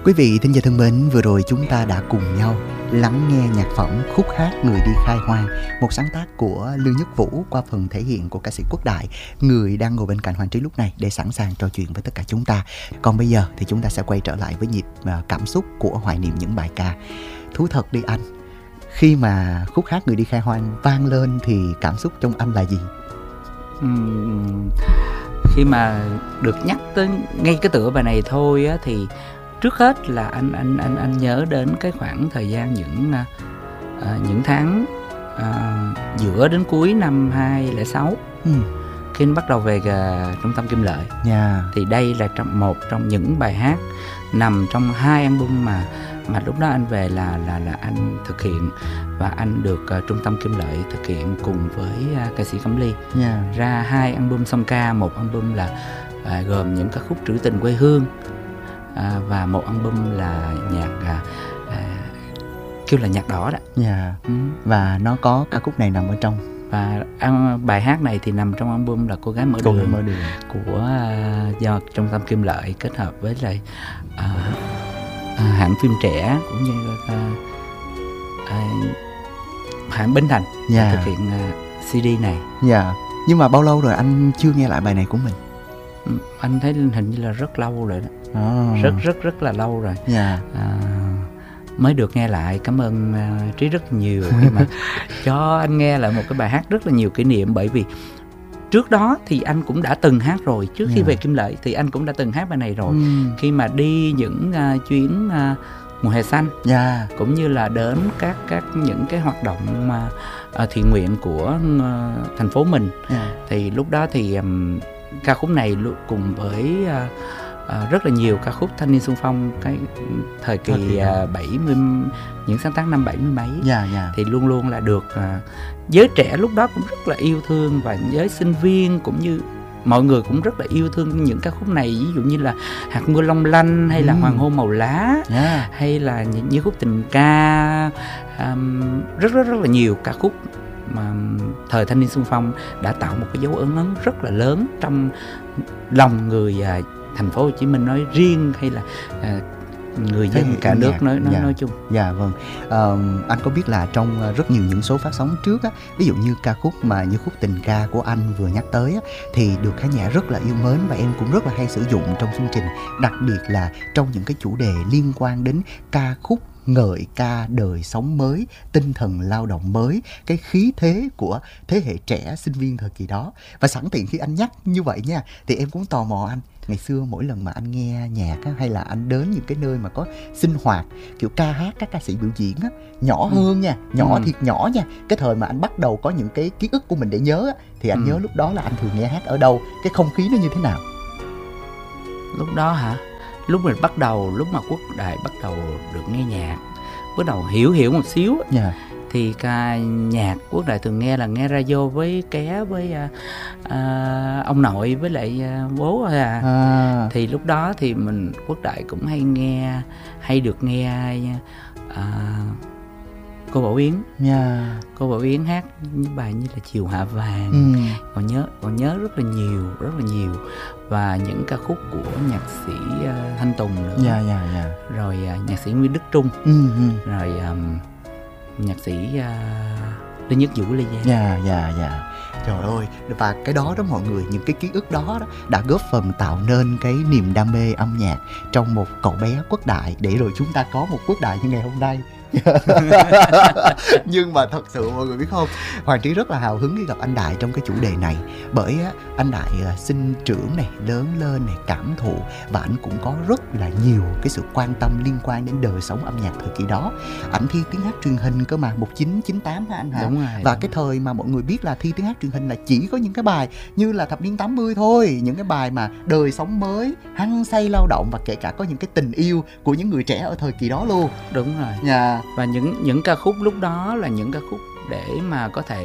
Quý vị thính giả thân mến, vừa rồi chúng ta đã cùng nhau lắng nghe nhạc phẩm Khúc Hát Người Đi Khai Hoang, một sáng tác của Lương Nhất Vũ qua phần thể hiện của ca sĩ Quốc Đại, người đang ngồi bên cạnh Hoàng Trí lúc này để sẵn sàng trò chuyện với tất cả chúng ta. Còn bây giờ thì chúng ta sẽ quay trở lại với nhịp cảm xúc của hoài niệm những bài ca. Thú thật đi anh, khi mà Khúc Hát Người Đi Khai Hoang vang lên thì cảm xúc trong anh là gì? Khi mà được nhắc tới ngay cái tựa bài này thôi á, thì trước hết là anh nhớ đến cái khoảng thời gian những tháng giữa đến cuối năm 2006, khi anh bắt đầu về trung tâm Kim Lợi. Thì đây là một trong những bài hát nằm trong 2 album mà lúc đó anh về là anh thực hiện, và anh được trung tâm Kim Lợi thực hiện cùng với ca sĩ Cẩm Ly. Ra 2 album song ca, một album là gồm những ca khúc trữ tình quê hương, và một album là nhạc kêu là nhạc đỏ đó. Và nó có ca khúc này nằm ở trong, và bài hát này thì nằm trong album là Cô Gái Mở Đường của do trung tâm Kim Lợi kết hợp với lại hãng phim trẻ cũng như hãng Bến Thành thực hiện CD này. Nhưng mà bao lâu rồi anh chưa nghe lại bài này của mình? Anh thấy hình như là rất lâu rồi đó. Rất là lâu rồi. Mới được nghe lại. Cảm ơn Trí rất nhiều khi mà cho anh nghe lại một cái bài hát rất là nhiều kỷ niệm. Bởi vì trước đó thì anh cũng đã từng hát rồi. Trước khi về Kim Lợi thì anh cũng đã từng hát bài này rồi. Khi mà đi những chuyến mùa hè xanh, cũng như là đến các những cái hoạt động thiện nguyện của thành phố mình. Thì lúc đó thì ca khúc này cùng với rất là nhiều ca khúc thanh niên xung phong cái thời kỳ 70, những sáng tác năm 70 mấy, thì luôn luôn là được giới trẻ lúc đó cũng rất là yêu thương, và giới sinh viên cũng như mọi người cũng rất là yêu thương những ca khúc này. Ví dụ như là Hạt Mưa Long Lanh, hay là Hoàng Hôn Màu Lá, hay là những khúc tình ca, rất là nhiều ca khúc mà thời thanh niên xung phong đã tạo một cái dấu ấn rất là lớn trong lòng người thành phố Hồ Chí Minh nói riêng, hay là người dân cả nước nói chung. Vâng. Anh có biết là trong rất nhiều những số phát sóng trước á, ví dụ như ca khúc mà như khúc tình ca của anh vừa nhắc tới á, thì được khán giả rất là yêu mến, và em cũng rất là hay sử dụng trong chương trình, đặc biệt là trong những cái chủ đề liên quan đến ca khúc ngợi ca đời sống mới, tinh thần lao động mới, cái khí thế của thế hệ trẻ sinh viên thời kỳ đó. Và sẵn tiện khi anh nhắc như vậy nha, thì em cũng tò mò anh, ngày xưa mỗi lần mà anh nghe nhạc á, hay là anh đến những cái nơi mà có sinh hoạt kiểu ca hát các ca sĩ biểu diễn á, nhỏ hơn nha, thiệt nhỏ nha, cái thời mà anh bắt đầu có những cái ký ức của mình để nhớ á, thì anh nhớ lúc đó là anh thường nghe hát ở đâu, cái không khí nó như thế nào? Lúc đó hả? Lúc mà Quốc Đại bắt đầu được nghe nhạc, bắt đầu hiểu một xíu, thì ca nhạc Quốc Đại thường nghe là nghe radio với ké với ông nội với lại bố thôi Thì lúc đó thì Quốc Đại cũng hay được nghe cô Bảo Yến. Cô Bảo Yến hát những bài như là Chiều Hạ Vàng, còn nhớ rất là nhiều, và những ca khúc của nhạc sĩ Thanh Tùng nữa. Rồi nhạc sĩ Nguyễn Đức Trung, rồi nhạc sĩ Lê Nhất Vũ, Lê Giang. Trời ơi, và cái đó mọi người, những cái ký ức đó đã góp phần tạo nên cái niềm đam mê âm nhạc trong một cậu bé Quốc Đại, để rồi chúng ta có một Quốc Đại như ngày hôm nay. Nhưng mà thật sự mọi người biết không, Hoàng Trí rất là hào hứng khi gặp anh Đại trong cái chủ đề này, bởi anh Đại sinh trưởng này, lớn lên này, cảm thụ, và anh cũng có rất là nhiều cái sự quan tâm liên quan đến đời sống âm nhạc thời kỳ đó. Anh thi tiếng hát truyền hình cơ mà, 1998 hả anh hả? Đúng rồi. Và cái thời mà mọi người biết là thi tiếng hát truyền hình là chỉ có những cái bài như là thập niên 80 thôi, những cái bài mà đời sống mới, hăng say lao động, và kể cả có những cái tình yêu của những người trẻ ở thời kỳ đó luôn. Đúng rồi. Và những ca khúc lúc đó là những ca khúc để mà có thể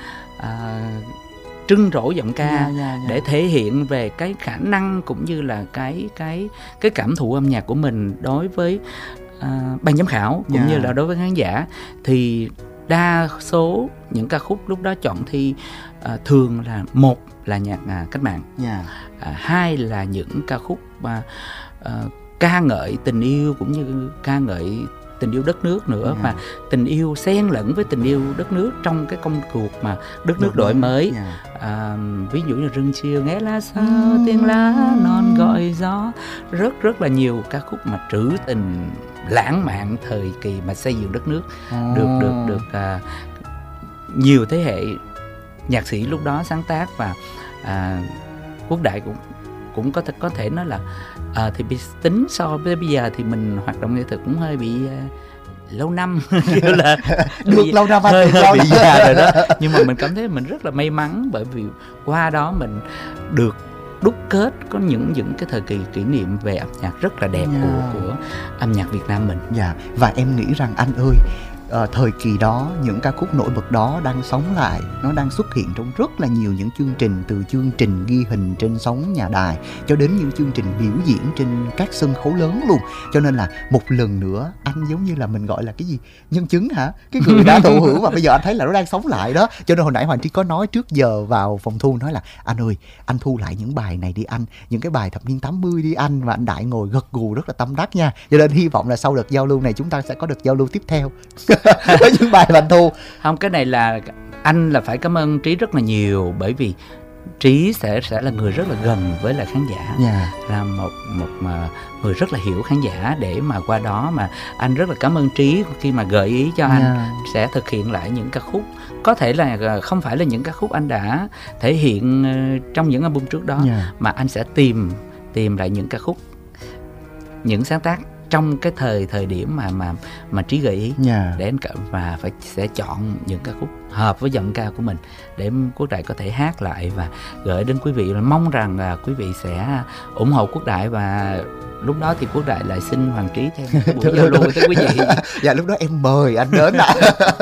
trưng rỗ giọng ca, để thể hiện về cái khả năng cũng như là cái cảm thụ âm nhạc của mình đối với ban giám khảo cũng như là đối với khán giả. Thì đa số những ca khúc lúc đó chọn thi thường là một là nhạc cách mạng, hai là những ca khúc ca ngợi tình yêu cũng như ca ngợi tình yêu đất nước nữa, mà tình yêu xen lẫn với tình yêu đất nước trong cái công cuộc mà đất nước đổi mới. Ví dụ như rừng chiều nghe lá sao, tiếng lá non gọi gió, rất là nhiều ca khúc mà trữ tình lãng mạn thời kỳ mà xây dựng đất nước, được nhiều thế hệ nhạc sĩ lúc đó sáng tác. Và Quốc Đại cũng có thể nói là thì tính so với bây giờ thì mình hoạt động nghệ thuật cũng hơi bị lâu năm kiểu là được lâu năm hơi bị già rồi đó. Nhưng mà mình cảm thấy mình rất là may mắn, bởi vì qua đó mình được đúc kết có những cái thời kỳ kỷ niệm về âm nhạc rất là đẹp của âm nhạc Việt Nam mình. Và em nghĩ rằng anh ơi, thời kỳ đó những ca khúc nổi bật đó đang sống lại, nó đang xuất hiện trong rất là nhiều những chương trình, từ chương trình ghi hình trên sóng nhà đài cho đến những chương trình biểu diễn trên các sân khấu lớn luôn. Cho nên là một lần nữa anh giống như là mình gọi là cái gì, nhân chứng hả, cái người đã thụ hưởng mà bây giờ anh thấy là nó đang sống lại đó. Cho nên hồi nãy Hoàng Trí có nói trước giờ vào phòng thu, nói là anh ơi, anh thu lại những bài này đi anh, những cái bài thập niên 80 đi anh. Và anh Đại ngồi gật gù rất là tâm đắc nha. Cho nên hy vọng là sau đợt giao lưu này chúng ta sẽ có đợt giao lưu tiếp theo với những bài mà anh thu. Không, cái này là anh là phải cảm ơn Trí rất là nhiều, bởi vì Trí sẽ là người rất là gần với lại khán giả, là một người rất là hiểu khán giả, để mà qua đó mà anh rất là cảm ơn Trí khi mà gợi ý cho anh sẽ thực hiện lại những ca khúc, có thể là không phải là những ca khúc anh đã thể hiện trong những album trước đó, mà anh sẽ tìm lại những ca khúc, những sáng tác trong cái thời điểm mà Trí gợi ý, để anh và sẽ chọn những ca khúc hợp với giọng ca của mình để Quốc Đại có thể hát lại và gửi đến quý vị. Mong rằng là quý vị sẽ ủng hộ Quốc Đại, và lúc đó thì Quốc Đại lại xin Hoàng Trí thêm một buổi giao lưu với quý vị. Lúc đó em mời anh đến ạ.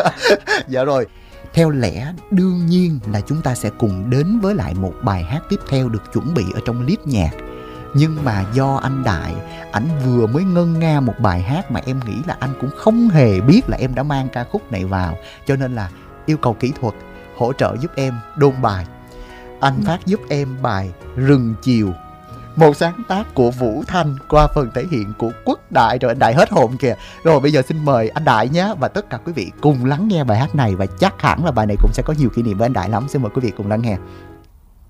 Rồi. Theo lẽ đương nhiên là chúng ta sẽ cùng đến với lại một bài hát tiếp theo được chuẩn bị ở trong clip nhạc. Nhưng mà do anh Đại, ảnh vừa mới ngân nga một bài hát mà em nghĩ là anh cũng không hề biết là em đã mang ca khúc này vào. Cho nên là yêu cầu kỹ thuật hỗ trợ giúp em đôn bài. Anh phát giúp em bài Rừng Chiều, một sáng tác của Vũ Thanh qua phần thể hiện của Quốc Đại. Rồi anh Đại hết hồn kìa. Rồi bây giờ xin mời anh Đại nhé, và tất cả quý vị cùng lắng nghe bài hát này, và chắc hẳn là bài này cũng sẽ có nhiều kỷ niệm với anh Đại lắm. Xin mời quý vị cùng lắng nghe.